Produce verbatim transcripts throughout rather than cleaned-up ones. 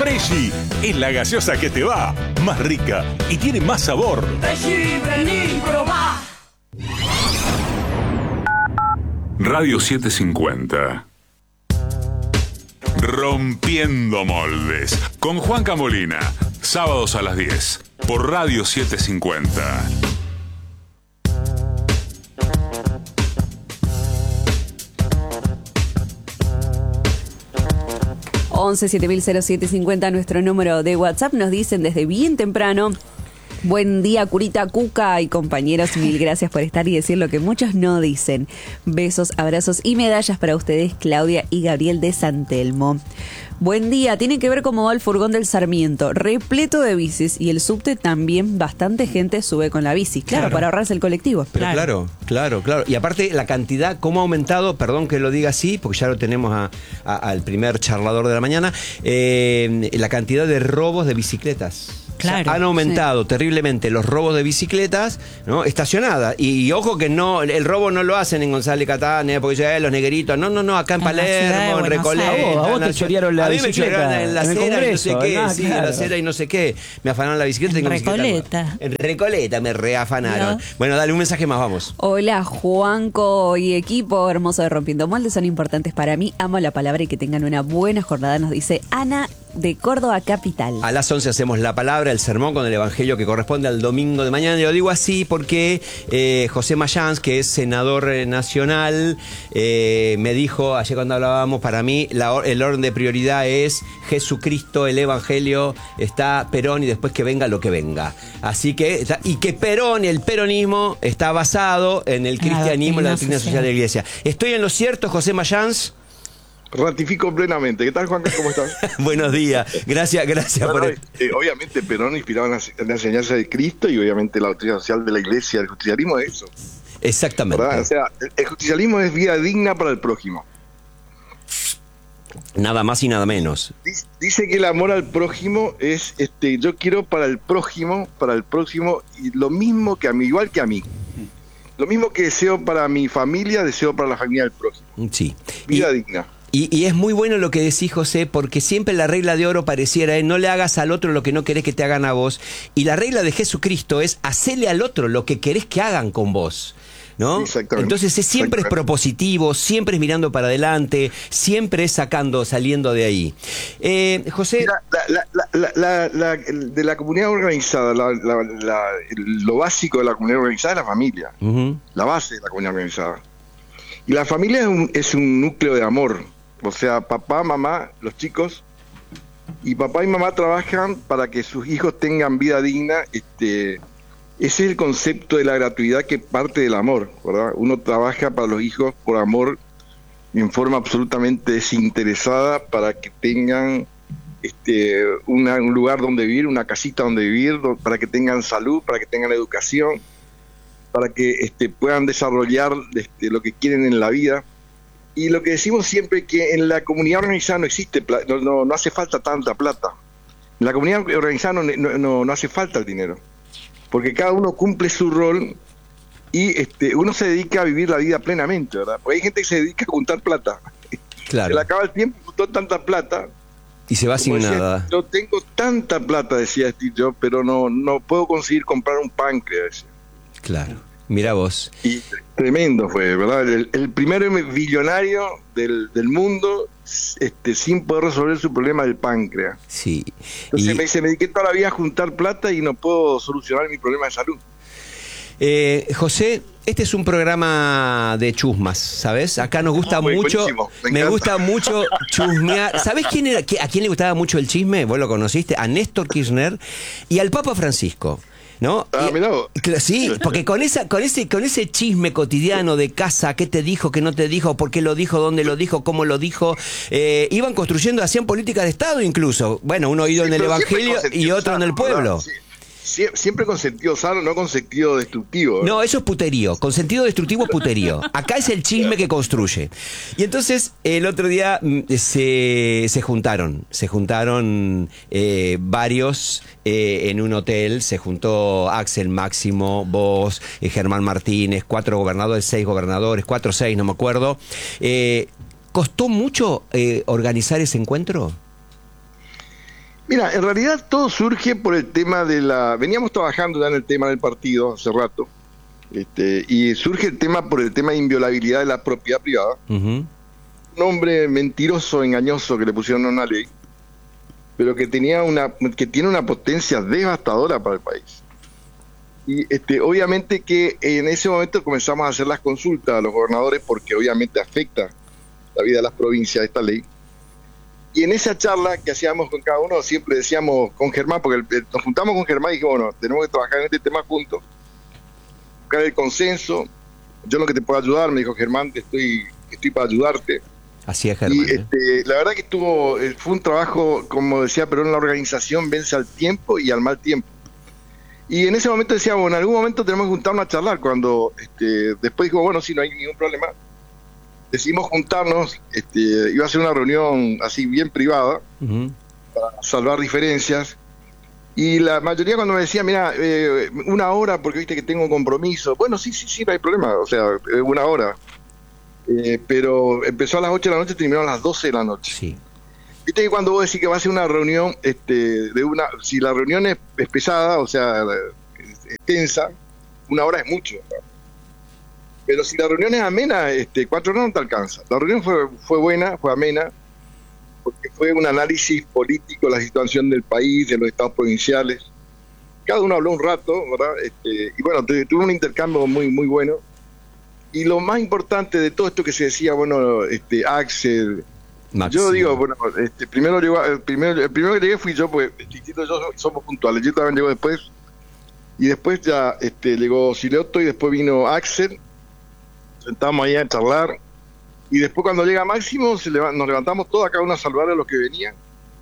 Freshy es la gaseosa que te va, más rica y tiene más sabor. Freshy, vení, probá. Radio setecientos cincuenta. Rompiendo moldes. Con Juanca Molina. Sábados a las diez. Por Radio setecientos cincuenta. once siete mil siete cincuenta, nuestro número de WhatsApp. Nos dicen desde bien temprano: buen día, Curita, Cuca y compañeros, mil gracias por estar y decir lo que muchos no dicen. Besos, abrazos y medallas para ustedes, Claudia y Gabriel de San Telmo. Buen día, tiene que ver cómo va el furgón del Sarmiento, repleto de bicis, y el subte también, bastante gente sube con la bici, claro, claro. para ahorrarse el colectivo. Pero claro. claro, claro, claro. Y aparte la cantidad, cómo ha aumentado, perdón que lo diga así, porque ya lo tenemos a, a, al primer charlador de la mañana, eh, la cantidad de robos de bicicletas. Claro, o sea, han aumentado sí. terriblemente los robos de bicicletas, ¿no? Estacionadas. Y, y ojo que no, el robo no lo hacen en González Catán, porque ya eh, los negueritos. No, no, no, acá en, en Palermo, en Recoleta. A vos te chorearon la a mí bicicleta. Me chorearon en la acera y no sé qué. Ah, sí, claro. en la acera y no sé qué. Me afanaron la bicicleta. En Recoleta. En Recoleta me reafanaron. ¿No? Bueno, dale un mensaje más, vamos. Hola, Juanco y equipo hermoso de Rompiendo Moldes, son importantes para mí. Amo la palabra y que tengan una buena jornada, nos dice Ana de Córdoba Capital. A las once hacemos la palabra, el sermón con el evangelio que corresponde al domingo de mañana. Y lo digo así porque eh, José Mayans, que es senador nacional, eh, me dijo ayer cuando hablábamos, para mí la, el orden de prioridad es Jesucristo, el evangelio, está Perón y después que venga lo que venga. Así que, y que Perón, el peronismo, está basado en el cristianismo y la doctrina social de la iglesia. ¿Estoy en lo cierto, José Mayans? Ratifico plenamente. ¿Qué tal, Juan? ¿Cómo estás? Buenos días. Gracias, gracias bueno, por el... eh, obviamente Perón inspiraba en la, en la enseñanza de Cristo y obviamente la doctrina social de la iglesia. El justicialismo es eso. Exactamente. ¿Verdad? O sea, el, el justicialismo es vida digna para el prójimo. Nada más y nada menos. Dice, dice que el amor al prójimo es, este, yo quiero para el prójimo, para el próximo, y lo mismo que a mí, igual que a mí. Lo mismo que deseo para mi familia, deseo para la familia del prójimo. Sí. Vida y... digna. Y, y es muy bueno lo que decís, José, porque siempre la regla de oro pareciera es no le hagas al otro lo que no querés que te hagan a vos. Y la regla de Jesucristo es hacerle al otro lo que querés que hagan con vos, ¿no? Entonces es, siempre es propositivo, siempre es mirando para adelante, siempre es sacando, saliendo de ahí. Eh, José... La, la, la, la, la, de la comunidad organizada, la, la, la, lo básico de la comunidad organizada es la familia. Uh-huh. La base de la comunidad organizada. Y la familia es un, es un núcleo de amor. O sea, papá, mamá, los chicos, y papá y mamá trabajan para que sus hijos tengan vida digna. Este, ese es el concepto de la gratuidad que parte del amor, ¿verdad? Uno trabaja para los hijos por amor en forma absolutamente desinteresada para que tengan este, una, un lugar donde vivir, una casita donde vivir, para que tengan salud, para que tengan educación, para que este, puedan desarrollar este, lo que quieren en la vida. Y lo que decimos siempre es que en la comunidad organizada no existe, no, no, no hace falta tanta plata. En la comunidad organizada no, no, no hace falta el dinero, porque cada uno cumple su rol y este, uno se dedica a vivir la vida plenamente, ¿verdad? Porque hay gente que se dedica a juntar plata. Claro. Se le acaba el tiempo, juntó tanta plata. Y se va sin decía, nada. Yo tengo tanta plata, decía Steve Jobs, pero no, no puedo conseguir comprar un páncreas. Claro. Mira vos. Y tremendo fue, ¿verdad? El, el primer billonario del, del mundo este, sin poder resolver su problema del páncreas. Sí. Entonces y... me dice, me dediqué toda la vida a juntar plata y no puedo solucionar mi problema de salud. Eh, José, este es un programa de chusmas, ¿sabes? Acá nos gusta Muy mucho, me, me gusta mucho chusmear. ¿Sabés quién era, a quién le gustaba mucho el chisme? Vos lo conociste, a Néstor Kirchner y al Papa Francisco. ¿No? Ah, y, sí, porque con esa, con ese, con ese chisme cotidiano de casa, qué te dijo, qué no te dijo, por qué lo dijo, dónde lo dijo, cómo lo dijo, eh, iban construyendo, hacían política de Estado incluso. Bueno, uno oído sí, en el Evangelio y otro en el pueblo. Sí. Siempre con sentido sano, no con sentido destructivo. No, eso es puterío. Con sentido destructivo es puterío. Acá es el chisme que construye. Y entonces el otro día se, se juntaron. Se juntaron eh, varios eh, en un hotel. Se juntó Axel, Máximo, vos, eh, Germán Martínez, cuatro gobernadores, seis gobernadores, cuatro o seis, no me acuerdo. Eh, ¿Costó mucho eh, organizar ese encuentro? Mira, en realidad todo surge por el tema de la... Veníamos trabajando ya en el tema del partido hace rato, este, y surge el tema por el tema de inviolabilidad de la propiedad privada. Uh-huh. Un hombre mentiroso, engañoso que le pusieron a una ley, pero que tenía una que tiene una potencia devastadora para el país. Y este, obviamente que en ese momento comenzamos a hacer las consultas a los gobernadores porque obviamente afecta la vida de las provincias esta ley. Y en esa charla que hacíamos con cada uno, siempre decíamos con Germán, porque el, nos juntamos con Germán y dijimos, bueno, tenemos que trabajar en este tema juntos, buscar el consenso. Yo lo que te puedo ayudar, me dijo Germán, te estoy, estoy para ayudarte. Así es, Germán. Y este, la verdad que estuvo, fue un trabajo, como decía Perón, la organización vence al tiempo y al mal tiempo. Y en ese momento decía, bueno, en algún momento tenemos que juntarnos a charlar, cuando este, después dijo, bueno, sí, no hay ningún problema. Decidimos juntarnos, este, iba a ser una reunión así bien privada, uh-huh, para salvar diferencias. Y la mayoría cuando me decía, mira, eh, una hora porque viste que tengo un compromiso. Bueno, sí, sí, sí, no hay problema, o sea, una hora. Eh, pero empezó a las ocho de la noche y terminó a las doce de la noche. Sí. Viste que cuando vos decís que va a ser una reunión, este, de una, si la reunión es, es pesada, o sea, es tensa, una hora es mucho, ¿no? Pero si la reunión es amena, este, cuatro horas no te alcanza. La reunión fue, fue buena, fue amena, porque fue un análisis político de la situación del país, de los estados provinciales. Cada uno habló un rato, ¿verdad? Este, y bueno, tuve un intercambio muy, muy bueno. Y lo más importante de todo esto que se decía, bueno, este, Axel, Máximo. Yo digo, bueno, este, primero llegó, el primero, el primero que llegué fui yo, porque Titito y yo somos puntuales. Yo también llegó después, y después ya este, llegó Sileotto y después vino Axel. Sentamos ahí a charlar, y después cuando llega Máximo se leva, nos levantamos todos a cada uno a saludar a los que venían.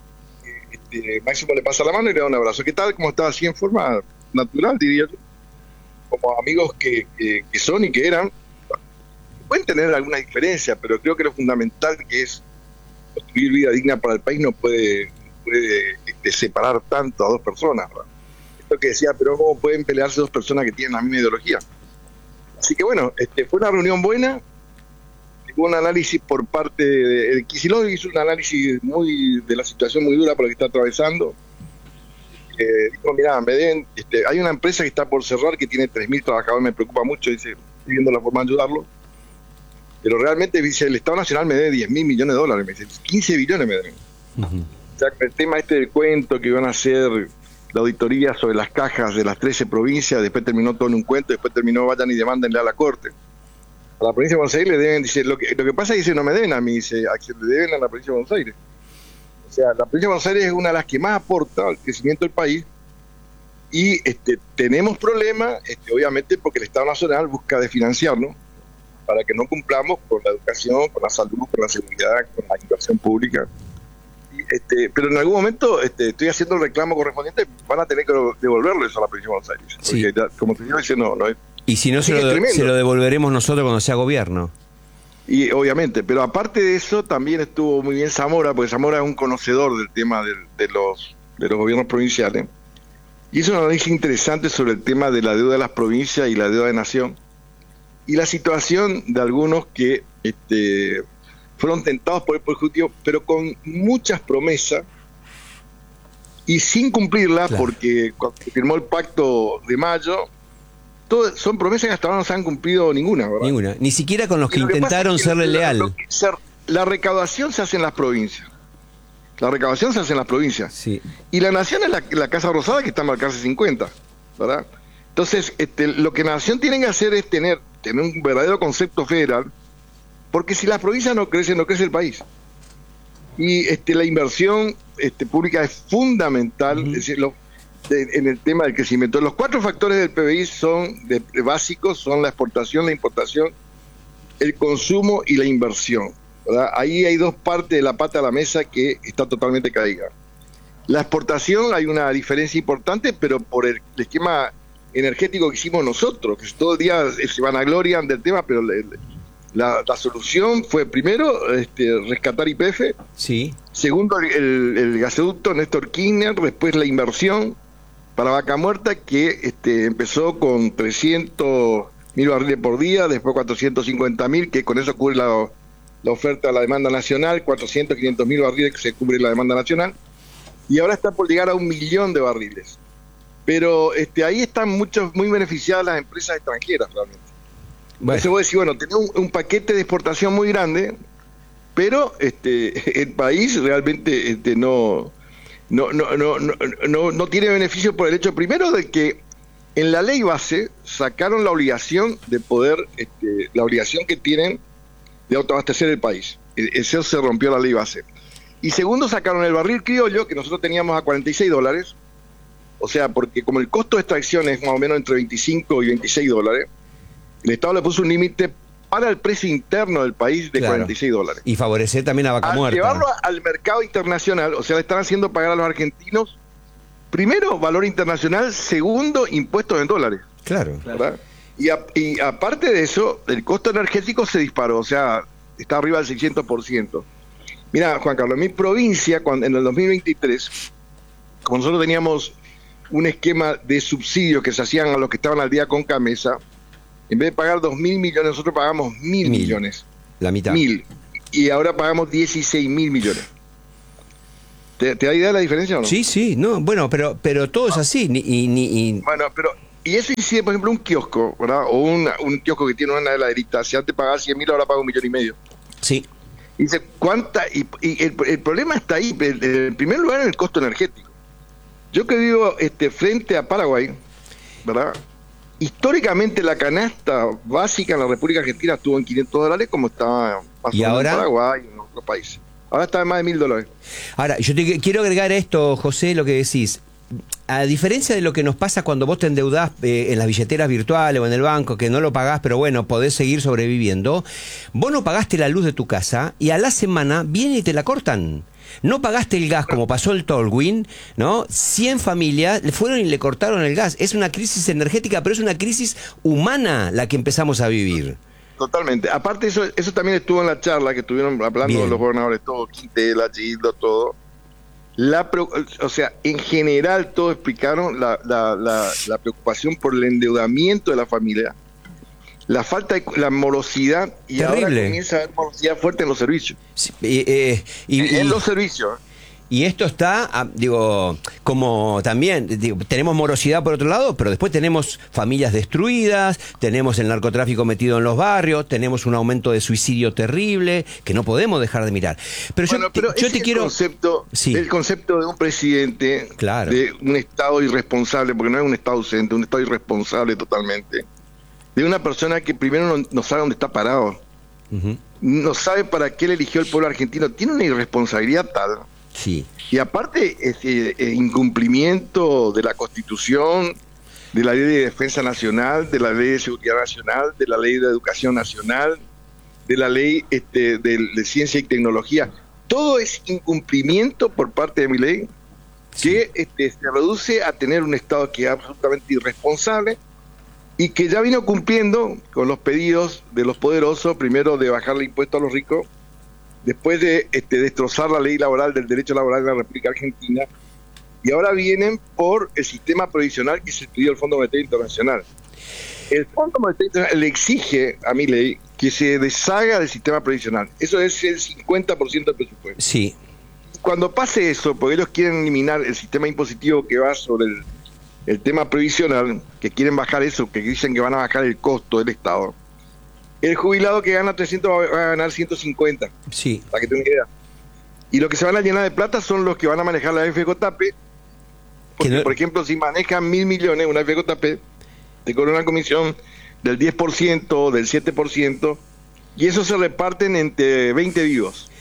Este, Máximo le pasa la mano y le da un abrazo. ¿Qué tal? ¿Cómo está? Así en forma natural, diría yo, como amigos que, que, que son y que eran. Pueden tener alguna diferencia, pero creo que lo fundamental que es construir vida digna para el país no puede, puede este, separar tanto a dos personas, ¿verdad? Esto que decía, pero ¿cómo pueden pelearse dos personas que tienen la misma ideología? Así que bueno, este, fue una reunión buena, hubo un análisis por parte de, de Kicillof, hizo un análisis muy de la situación muy dura por la que está atravesando. Eh, dijo, mirá, me den, este, hay una empresa que está por cerrar que tiene tres mil trabajadores, me preocupa mucho, dice, estoy viendo la forma de ayudarlo. Pero realmente, dice, el Estado Nacional me debe diez mil millones de dólares, me dice, quince billones me deben. Uh-huh. O sea, el tema este del cuento que iban a hacer la auditoría sobre las cajas de las trece provincias, después terminó todo en un cuento, después terminó, vayan y demándenle a la Corte. A la provincia de Buenos Aires le deben, dice, lo que, lo que pasa es que dice, no me deben a mí, dice, a quien le deben a la provincia de Buenos Aires. O sea, la provincia de Buenos Aires es una de las que más aporta al crecimiento del país, y este, tenemos problemas, este, obviamente, porque el Estado Nacional busca desfinanciarnos para que no cumplamos con la educación, con la salud, con la seguridad, con la inversión pública. Este, pero en algún momento este, estoy haciendo el reclamo correspondiente, van a tener que devolverlo eso a la provincia de Buenos Aires. Sí. Porque ya, como te digo, dice, no, no es. Y si no, se lo, se lo devolveremos nosotros cuando sea gobierno. Y obviamente, pero aparte de eso, también estuvo muy bien Zamora, porque Zamora es un conocedor del tema de, de, los, de los gobiernos provinciales. Hizo un análisis interesante sobre el tema de la deuda de las provincias y la deuda de nación. Y la situación de algunos que este, fueron tentados por el Poder Ejecutivo, pero con muchas promesas y sin cumplirlas, claro, porque cuando se firmó el pacto de mayo, todo, son promesas que hasta ahora no se han cumplido ninguna, ¿verdad? Ninguna, ni siquiera con los que intentaron que serle leal. Lo que, la recaudación se hace en las provincias. La recaudación se hace en las provincias. Sí. Y la nación es la, la Casa Rosada, que está en marcarse cincuenta, ¿verdad? Entonces, este, lo que la nación tiene que hacer es tener, tener un verdadero concepto federal, porque si las provincias no crecen, no crece el país. Y este, la inversión este, pública es fundamental, uh-huh, es decir, lo, de, en el tema del crecimiento. Los cuatro factores del P B I son de, de básicos, son la exportación, la importación, el consumo y la inversión, ¿verdad? Ahí hay dos partes de la pata de la mesa que está totalmente caída. La exportación hay una diferencia importante, pero por el, el esquema energético que hicimos nosotros, que todo el día se vanaglorian del tema, pero le, la, la solución fue primero este, rescatar Y P F, sí, segundo el, el gasoducto Néstor Kirchner, después la inversión para Vaca Muerta, que este, empezó con trescientos mil barriles por día, después cuatrocientos cincuenta mil, que con eso cubre la, la oferta a la demanda nacional, cuatrocientos, quinientos mil barriles que se cubre la demanda nacional. y ahora está por llegar a un millón de barriles. Pero este, ahí están muchos, muy beneficiadas las empresas extranjeras realmente. Bueno. Entonces vos decís, bueno, tenés un, un paquete de exportación muy grande, pero este, el país realmente este, no, no, no, no, no, no, no tiene beneficio por el hecho primero de que en la ley base sacaron la obligación de poder, este, la obligación que tienen de autoabastecer el país. Eso se rompió la ley base. Y segundo, sacaron el barril criollo, que nosotros teníamos a cuarenta y seis dólares, o sea, porque como el costo de extracción es más o menos entre veinticinco y veintiséis dólares, el Estado le puso un límite para el precio interno del país de claro. cuarenta y seis dólares. Y favorecer también a Vaca Al Muerta. llevarlo al mercado internacional, o sea, le están haciendo pagar a los argentinos, primero, valor internacional, segundo, impuestos en dólares. Claro. ¿Verdad? Y, a, y aparte de eso, el costo energético se disparó, o sea, está arriba del seiscientos por ciento. Mira, Juan Carlos, en mi provincia, cuando, en el dos mil veintitrés, como nosotros teníamos un esquema de subsidios que se hacían a los que estaban al día con Camesa, en vez de pagar dos mil millones, nosotros pagamos mil, mil millones. La mitad. Mil. Y ahora pagamos dieciséis mil millones. ¿Te, ¿Te da idea de la diferencia o no? Sí, sí, no, bueno, pero pero todo es así. Ni, y, ni, y... Bueno, pero, y eso incide, por ejemplo, un kiosco, ¿verdad? O una, un kiosco que tiene una heladerita. Si antes pagaba cien mil, ahora paga un millón y medio. Sí. Y dice, ¿cuánta? Y, y el, el problema está ahí, en, en primer lugar, en el costo energético. Yo que vivo este, frente a Paraguay, ¿verdad? Históricamente la canasta básica en la República Argentina estuvo en quinientos dólares, como estaba más ¿Y ahora? en Paraguay y en otros países. Ahora está en más de mil dólares. Ahora, yo te quiero agregar esto, José, lo que decís. A diferencia de lo que nos pasa cuando vos te endeudás eh, en las billeteras virtuales o en el banco, que no lo pagás, pero bueno, podés seguir sobreviviendo, vos no pagaste la luz de tu casa y a la semana vienen y te la cortan. No pagaste el gas como pasó el Tolwyn, ¿no? cien familias le fueron y le cortaron el gas. Es una crisis energética, pero es una crisis humana la que empezamos a vivir. Totalmente. Aparte, eso eso también estuvo en la charla que estuvieron hablando Bien. los gobernadores, todo, Quintela, Gildo, todo. La, o sea, en general, todos explicaron la, la, la, la preocupación por el endeudamiento de la familia, la falta de la morosidad, y Terrible. ahora comienza a haber morosidad fuerte en los servicios. Sí, eh, eh, y, en y- los servicios. Y esto está, ah, digo, como también, digo, tenemos morosidad por otro lado, pero después tenemos familias destruidas, tenemos el narcotráfico metido en los barrios, tenemos un aumento de suicidio terrible, que no podemos dejar de mirar. Pero Bueno, yo, te- pero yo ese te quiero... concepto, Sí. el concepto de un presidente, Claro. de un Estado irresponsable, porque no es un Estado ausente, un Estado irresponsable totalmente, de una persona que primero no, no sabe dónde está parado, Ujú. no sabe para qué le eligió el pueblo argentino, tiene una irresponsabilidad tal. Sí. Y aparte, este, eh, incumplimiento de la Constitución, de la Ley de Defensa Nacional, de la Ley de Seguridad Nacional, de la Ley de Educación Nacional, de la Ley este, de, de Ciencia y Tecnología. Todo es incumplimiento por parte de mi ley, que este, se reduce a tener un Estado que es absolutamente irresponsable y que ya vino cumpliendo con los pedidos de los poderosos, primero de bajarle impuesto a los ricos, después de este, destrozar la ley laboral del derecho laboral de la República Argentina, y ahora vienen por el sistema provisional que se estudió el Fondo Monetario Internacional. El Fondo Monetario Internacional le exige a mi ley que se deshaga del sistema provisional. Eso es el cincuenta por ciento del presupuesto. Sí. Cuando pase eso, porque ellos quieren eliminar el sistema impositivo que va sobre el, el tema previsional, que quieren bajar eso, que dicen que van a bajar el costo del Estado, el jubilado que gana trescientos va a ganar ciento cincuenta, Sí. para que tengan idea. Y los que se van a llenar de plata son los que van a manejar la F J P, porque, Que no- por ejemplo, si manejan mil millones una F J P, te cobran una comisión del diez por ciento, del siete por ciento, y eso se reparten entre veinte vivos.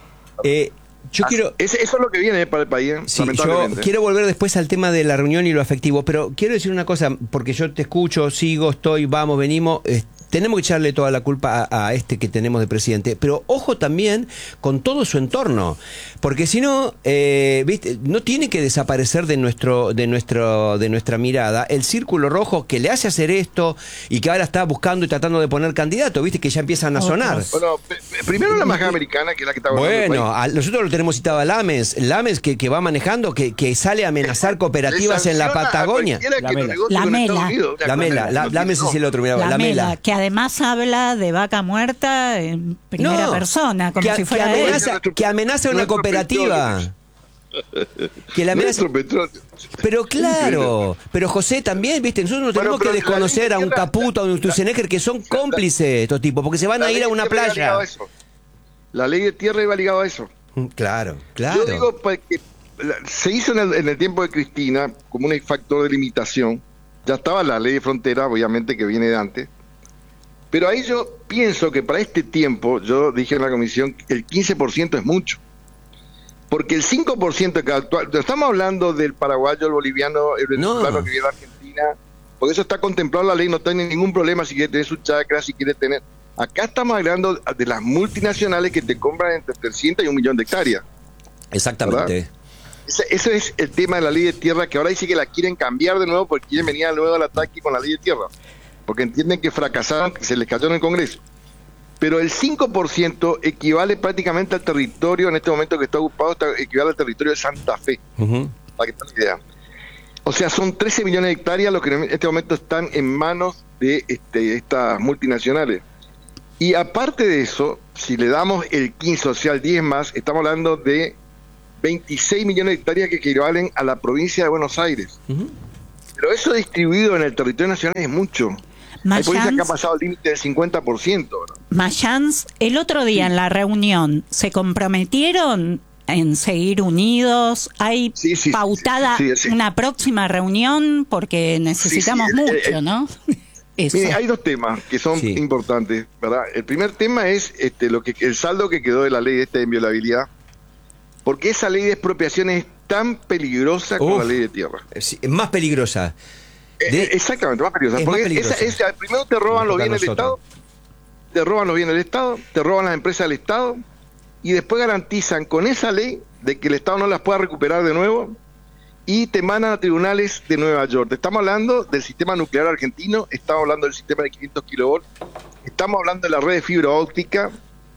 Eh, yo Ah, quiero... ese- eso es lo que viene para el país, ¿eh? Sí, yo lamentablemente. quiero volver después al tema de la reunión y lo afectivo, pero quiero decir una cosa, porque yo te escucho, sigo, estoy, vamos, venimos, eh, tenemos que echarle toda la culpa a, a este que tenemos de presidente, pero ojo también con todo su entorno, porque si no, eh, ¿viste? No tiene que desaparecer de nuestro, de nuestro, de nuestra mirada el círculo rojo que le hace hacer esto y que ahora está buscando y tratando de poner candidato, viste que ya empiezan a sonar. Bueno, pe- pe- primero la embajada americana, que es la que está gobernando el Bueno, país. a- nosotros lo tenemos citado a Lames, Lames que, que va manejando, que, que sale a amenazar cooperativas Le en la sanciona a Patagonia. cualquiera que La no Mela. negocie La con Estados Mela. Unidos. Una La cosa Mela, que la, no Lames tiene es el nombre. otro, mirá, La, la, Mela, Mela. que además habla de vaca muerta en primera No, persona, como que, si que fuera él. amenaza, que amenaza a una Nuestro cooperativa. petróleo. Que la amenaza... Nuestro petróleo. Pero claro, pero José también, viste, nosotros no tenemos Bueno, que desconocer a un tierra, Caputo, a un Sturzenegger, que son cómplices estos tipos, porque se van a ir a una playa. A la ley de tierra iba ligado a eso. Claro, claro. Yo digo pues, que se hizo en el, en el tiempo de Cristina como un factor de limitación. Ya estaba la ley de frontera, obviamente, que viene de antes. Pero ahí yo pienso que para este tiempo, yo dije en la comisión, el quince por ciento es mucho. Porque el cinco por ciento que actual, estamos hablando del paraguayo, el boliviano, el venezolano No. que viene de Argentina, porque eso está contemplado en la ley, no tiene ningún problema si quiere tener su chacra, si quiere tener... Acá estamos hablando de las multinacionales que te compran entre trescientos y un millón de hectáreas. Exactamente. Ese, ese es el tema de la ley de tierra, que ahora dice que la quieren cambiar de nuevo porque quieren venir luego al ataque con la ley de tierra. Porque entienden que fracasaron, que se les cayó en el Congreso. Pero el cinco por ciento equivale prácticamente al territorio, en este momento que está ocupado, está, equivale al territorio de Santa Fe. Uh-huh. Para que tengan una idea. O sea, son trece millones de hectáreas los que en este momento están en manos de este, estas multinacionales. Y aparte de eso, si le damos el quince, o sea, el diez más, estamos hablando de veintiséis millones de hectáreas que equivalen a la provincia de Buenos Aires. Uh-huh. Pero eso distribuido en el territorio nacional es mucho. Hay provincias que han pasado el límite del cincuenta por ciento. Mayans, el otro día sí. en la reunión, ¿se comprometieron en seguir unidos? ¿Hay sí, sí, pautada sí, sí, sí. una próxima reunión? Porque necesitamos sí, sí, mucho, eh, eh, ¿no? Eso. Mire, hay dos temas que son sí. importantes, ¿verdad? El primer tema es este, lo que el saldo que quedó de la ley esta de inviolabilidad, porque esa ley de expropiación es tan peligrosa como Uf, la ley de tierra. Es más peligrosa. De, Exactamente, más peligrosa. Porque más esa, esa, primero te roban los bienes del Estado, te roban los bienes del Estado, te roban las empresas del Estado, y después garantizan con esa ley de que el Estado no las pueda recuperar de nuevo, y te mandan a tribunales de Nueva York. Estamos hablando del sistema nuclear argentino, estamos hablando del sistema de quinientos kilovolts, estamos hablando de la red de fibra óptica,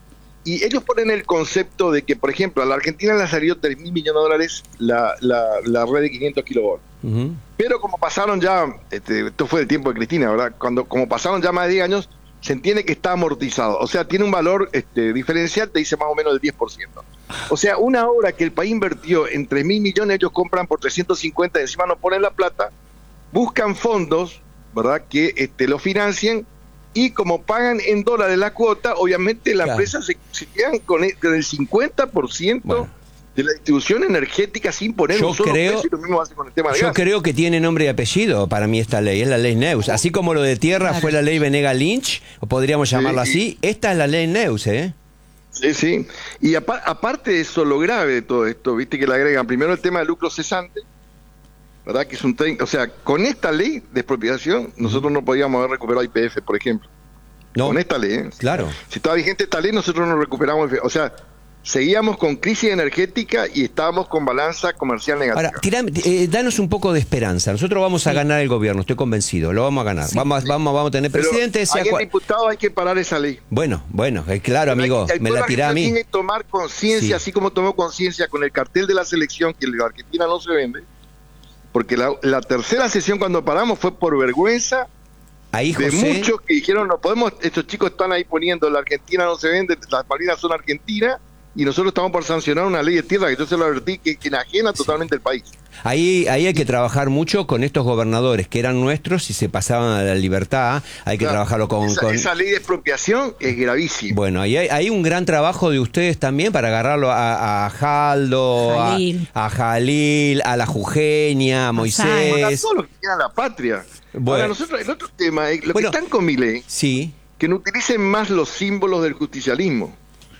y ellos ponen el concepto de que, por ejemplo, a la Argentina le salió tres mil millones de dólares la, la, la red de quinientos kilovolts. Uh-huh. Pero como pasaron ya, este, esto fue el tiempo de Cristina, ¿verdad? Cuando como pasaron ya más de diez años, se entiende que está amortizado. O sea, tiene un valor este, diferencial, te dice más o menos del diez por ciento. O sea, una obra que el país invirtió en tres mil millones, ellos compran por trescientos cincuenta y encima no ponen la plata, buscan fondos, ¿verdad?, que este, lo financien, y como pagan en dólares la cuota, obviamente la claro. empresa se, se quedan con el, con el cincuenta por ciento bueno. de la distribución energética sin poner yo un solo creo, precio, y lo mismo hace con el tema de Yo gas. creo que tiene nombre y apellido para mí esta ley, es la ley Neus. Así como lo de tierra claro. fue la ley Venegas Lynch, o podríamos llamarlo sí, así, esta es la ley Neus, ¿eh? Sí, sí. Y apa- aparte de eso, lo grave de todo esto, viste que le agregan primero el tema del lucro cesante, ¿verdad? Que es un tren, o sea, con esta ley de expropiación, nosotros no podíamos haber recuperado I P F, por ejemplo. No, con esta ley, ¿eh? Claro. Si estaba vigente esta ley, nosotros no recuperamos, o sea, seguíamos con crisis energética y estábamos con balanza comercial negativa. Ahora, tirame, eh, danos un poco de esperanza. Nosotros vamos a sí. ganar el gobierno, estoy convencido, lo vamos a ganar. Sí, vamos, sí. vamos, vamos a tener presidente. Pero hay diputado, hay que parar esa ley. Bueno, bueno, eh, claro, amigo, hay, hay me la tirá a mí. Tiene que tomar conciencia, sí. así como tomó conciencia con el cartel de la selección, que la Argentina no se vende, porque la, la tercera sesión cuando paramos fue por vergüenza. Ahí, José, de muchos que dijeron, no podemos, estos chicos están ahí poniendo, la Argentina no se vende, las Malvinas son argentinas, y nosotros estamos por sancionar una ley de tierra que yo se lo advertí, que, que enajena sí. totalmente el país. Ahí, ahí hay que trabajar mucho con estos gobernadores que eran nuestros y se pasaban a la libertad, hay que claro, trabajarlo con esa, con... esa ley de expropiación es gravísima. Bueno, ahí hay, hay un gran trabajo de ustedes también para agarrarlo a, a Jaldo, Jalil. A, a Jalil, a la Jujeña, a Moisés. A todos los que quieran la patria. Bueno. Ahora, nosotros, el otro tema es, lo bueno, que están con mi ley, sí. que no utilicen más los símbolos del justicialismo.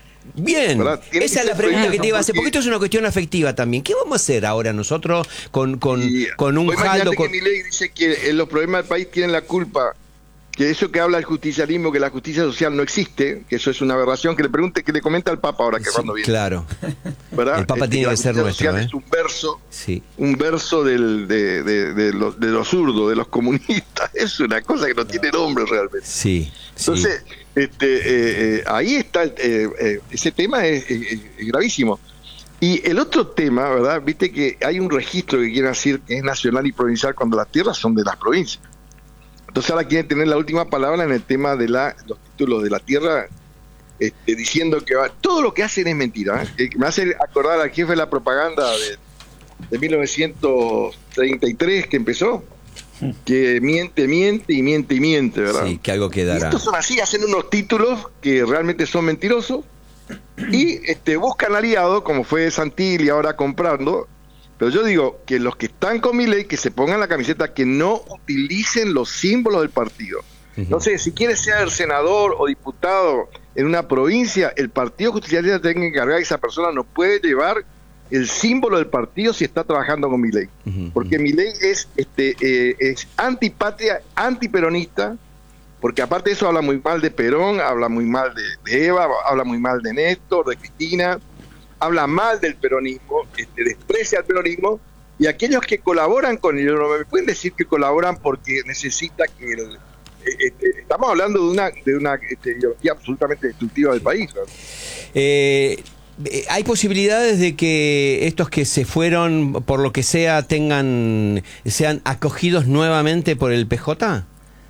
Bien, esa es la pregunta que te iba a hacer, porque esto es una cuestión afectiva también. ¿Qué vamos a hacer ahora nosotros con, con, y, con un Jaldo? Con... que mi ley dice que los problemas del país tienen la culpa, que eso que habla el justicialismo, que la justicia social no existe, que eso es una aberración, que le pregunte, que le comenta al Papa ahora que sí, cuando viene. Claro. ¿verdad? El Papa este, tiene que ser nuestro. ¿eh? Es un verso, sí. un verso del, de, de, de, los, de los zurdos, de los comunistas. Es una cosa que no tiene nombre realmente. Sí. Entonces, sí. este, eh, eh, ahí está, eh, eh, ese tema es, es, es gravísimo. Y el otro tema, ¿verdad? Viste que hay un registro que quieren decir que es nacional y provincial cuando las tierras son de las provincias. Entonces ahora quieren tener la última palabra en el tema de la, los títulos de la tierra, este, diciendo que va, todo lo que hacen es mentira. ¿eh? Me hace acordar al jefe de la propaganda de, de mil novecientos treinta y tres que empezó, que miente, miente y miente y miente, ¿verdad? Sí, que algo Y quedará. estos son así, hacen unos títulos que realmente son mentirosos y este, buscan aliados, como fue Santilli ahora comprando. Pero yo digo que los que están con Milei, que se pongan la camiseta, que no utilicen los símbolos del partido. Uh-huh. No sé, si quiere ser senador o diputado en una provincia, el Partido Justicialista tiene que encargar que esa persona no puede llevar el símbolo del partido si está trabajando con Milei. Uh-huh. Porque Milei es, este, eh, es antipatria, antiperonista, porque aparte de eso habla muy mal de Perón, habla muy mal de, de Eva, habla muy mal de Néstor, de Cristina, habla mal del peronismo, este, desprecia al peronismo, y aquellos que colaboran con ellos no me pueden decir que colaboran porque necesita que el, este, estamos hablando de una de una este, ideología absolutamente destructiva del país, ¿no? eh, ¿Hay posibilidades de que estos que se fueron por lo que sea tengan sean acogidos nuevamente por el P J?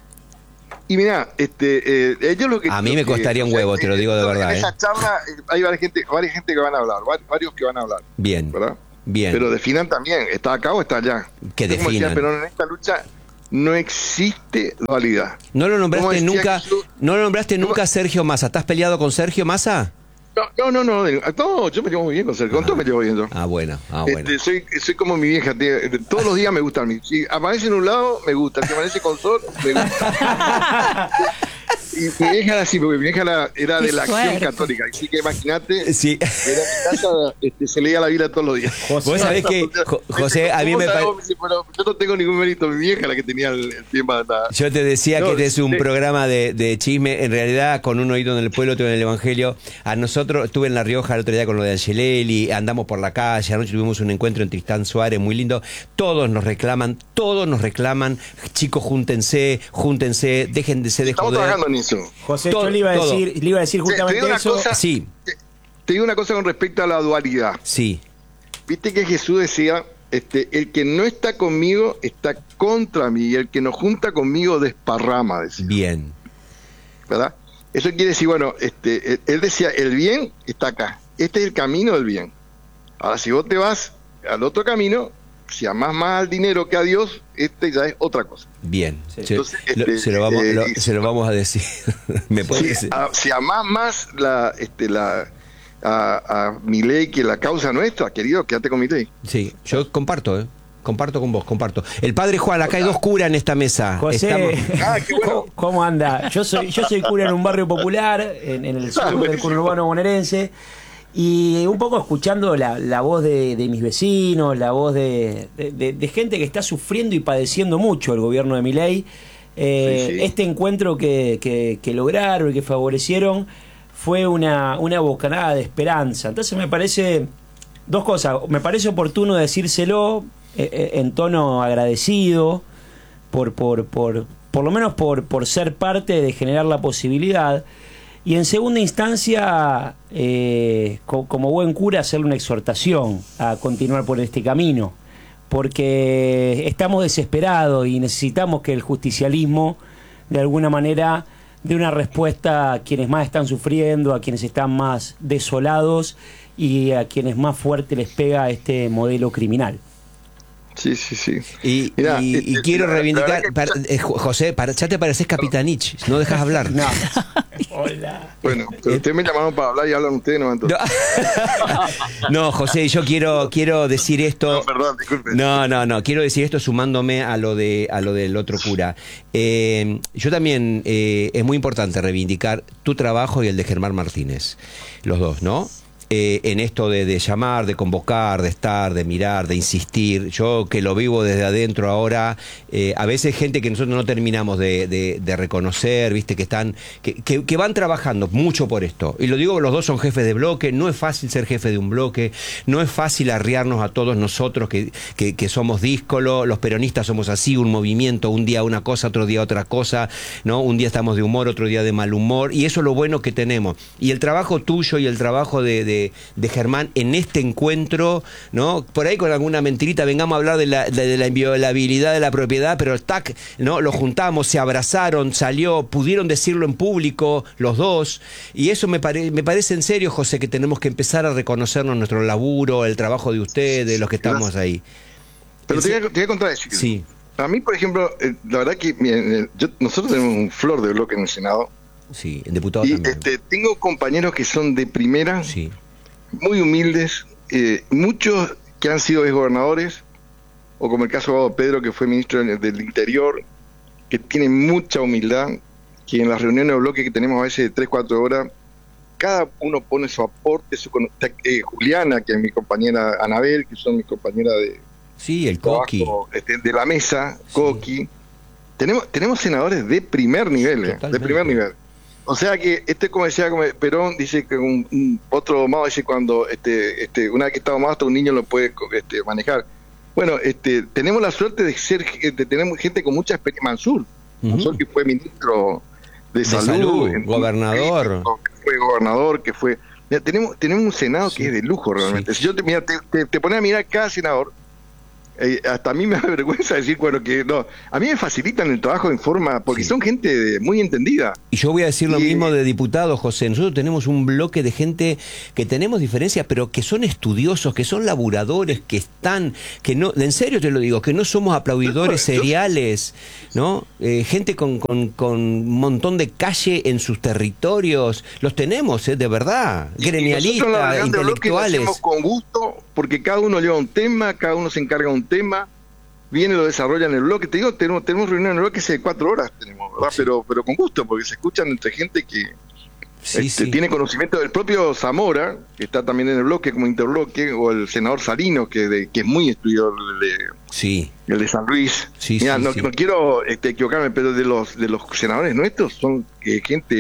Y mira, este, eh, ellos lo que... A mí me costaría que, un huevo, o sea, te lo digo de verdad. En esa ¿eh? charla hay varias gente, varias gente que van a hablar, varios que van a hablar. Bien, ¿verdad? bien. Pero definan también, ¿está acá o está allá? Que definan. Como decía, pero en esta lucha no existe dualidad. ¿No lo nombraste nunca, Jesús, no lo nombraste nunca Sergio Massa? ¿Estás peleado con Sergio Massa? No, no, no, no, no, yo me llevo muy bien con Sergio, con todo me llevo bien yo. Ah, bueno, ah, este, bueno. Soy, soy como mi vieja, tío, todos los días me gusta a mí. Si amanece en un lado, me gusta, si amanece con sol, me gusta. Y mi vieja era así, porque mi vieja era, era de la Acción Católica, así que imagínate, sí. Era en mi casa, este, se leía la Biblia todos los días. José, vos sabés que, José, a mí me parece... Yo no tengo ningún mérito, mi vieja la que tenía el, el tema. La... Yo te decía no, que este es un sí. programa de, de chisme, en realidad con un oído en el pueblo, otro en el Evangelio. A nosotros, estuve en La Rioja el otro día con lo de Angelelli, andamos por la calle, anoche tuvimos un encuentro en Tristán Suárez, muy lindo. Todos nos reclaman, todos nos reclaman, chicos, júntense, júntense, dejen de ser de Estamos joder. trabajando en eso. José, todo, yo le iba a decir, le iba a decir justamente te eso. Cosa, sí. Te, te digo una cosa con respecto a la dualidad. Sí. Viste que Jesús decía, este, el que no está conmigo está contra mí, y el que no junta conmigo desparrama, decía. Bien. ¿Verdad? Eso quiere decir, bueno, este, él decía, el bien está acá. Este es el camino del bien. Ahora, si vos te vas al otro camino, si amás más al dinero que a Dios, este ya es otra cosa. Bien. Sí. Entonces, lo, este, se, lo vamos, eh, lo, se lo vamos a decir. Me si, a, si amás más la, este, la, a, a Milei que la causa nuestra, querido, quédate con Milei. Sí, yo comparto, ¿eh? Comparto con vos, comparto. El padre Juan, acá hay dos curas en esta mesa. José, Estamos... ah, qué bueno. ¿Cómo, ¿cómo anda? Yo soy, yo soy cura en un barrio popular, en, en el sur ah, del conurbano bonaerense. Y un poco escuchando la, la voz de, de mis vecinos, la voz de, de, de, de gente que está sufriendo y padeciendo mucho el gobierno de Milei, eh, sí, sí. Este encuentro que, que, que lograron y que favorecieron fue una, una bocanada de esperanza. Entonces me parece, dos cosas, me parece oportuno decírselo eh, en tono agradecido, por, por, por, por lo menos por, por ser parte de generar la posibilidad. Y en segunda instancia, eh, co como buen cura, hacerle una exhortación a continuar por este camino, porque estamos desesperados y necesitamos que el justicialismo, de alguna manera, dé una respuesta a quienes más están sufriendo, a quienes están más desolados y a quienes más fuerte les pega este modelo criminal. Sí, sí, sí. Y, Mirá, y, y, y quiero la, reivindicar, la para, eh, José, para, ya te pareces Capitanich, no dejas hablar. No. Hola. Bueno, pero ustedes me llamaron para hablar y hablan ustedes, ¿no? Entonces. No. No, José, yo quiero quiero decir esto. No, perdón, disculpe. No, no, no, quiero decir esto sumándome a lo de a lo del otro cura. Eh, yo también eh, es muy importante reivindicar tu trabajo y el de Germán Martínez, los dos, ¿no? Eh, en esto de, de llamar, de convocar, de estar, de mirar, de insistir. Yo que lo vivo desde adentro ahora, eh, a veces gente que nosotros no terminamos de, de, de reconocer, viste, que están, que, que, que van trabajando mucho por esto. Y lo digo, los dos son jefes de bloque, no es fácil ser jefe de un bloque, no es fácil arriarnos a todos nosotros que, que, que somos díscolos, los peronistas somos así, un movimiento, un día una cosa, otro día otra cosa, ¿no? Un día estamos de humor, otro día de mal humor, y eso es lo bueno que tenemos. Y el trabajo tuyo y el trabajo de, de de, de Germán en este encuentro, ¿no? Por ahí con alguna mentirita vengamos a hablar de la, de, de la inviolabilidad de la propiedad, pero tac, ¿no? Lo juntamos, se abrazaron, salió, pudieron decirlo en público los dos, y eso me, pare, me parece en serio, José, que tenemos que empezar a reconocernos nuestro laburo, el trabajo de ustedes, de los que estamos ahí. Pero te voy, a, te voy a contar eso. Sí. A mí, por ejemplo, eh, la verdad que miren, yo, nosotros tenemos un flor de bloque en el Senado. Sí, el diputado y también. Este, tengo compañeros que son de primera, sí. muy humildes, eh, muchos que han sido exgobernadores, o como el caso de Pedro, que fue ministro del, del Interior, que tienen mucha humildad, que en las reuniones de bloque que tenemos a veces de tres, cuatro horas, cada uno pone su aporte, su eh, Juliana, que es mi compañera, Anabel, que son mis compañeras de... Sí, el Coqui. Este, de la mesa, sí. Coqui. Tenemos, tenemos senadores de primer nivel, eh, de primer nivel. O sea que, este como decía como Perón, dice que un, un otro Mao dice cuando este, este, una vez que está Mao hasta un niño lo puede este, manejar. Bueno, este, tenemos la suerte de ser, de tener gente con mucha experiencia. Mansur, uh-huh. Mansur que fue ministro de, de salud, salud en, gobernador. Que fue gobernador, que fue... Mira, tenemos, tenemos un senado sí. que es de lujo realmente. Sí. Si yo te, mira, te, te, te ponés a mirar cada senador, Eh, hasta a mí me da vergüenza decir, bueno, que no, a mí me facilitan el trabajo en forma, porque sí. son gente de, muy entendida. Y yo voy a decir lo y, mismo de diputados, José. Nosotros tenemos un bloque de gente que tenemos diferencias, pero que son estudiosos, que son laburadores, que están, que no, en serio te lo digo, que no somos aplaudidores yo, seriales, ¿no? Eh, gente con, con, con un montón de calle en sus territorios, los tenemos, ¿eh? De verdad, gremialistas, intelectuales. Lo hacemos con gusto, porque cada uno lleva un tema, cada uno se encarga de un tema, viene y lo desarrolla en el bloque. Te digo, tenemos, tenemos reunión en el bloque hace cuatro horas, tenemos, ¿verdad? Sí. Pero, pero con gusto, porque se escuchan entre gente que sí, este, sí. tiene conocimiento del propio Zamora, que está también en el bloque como interbloque, o el senador Salinos, que, de, que es muy estudiador de, sí. el de San Luis. Sí, Mira, sí, no, sí. no quiero este, equivocarme, pero de los de los senadores nuestros son eh, gente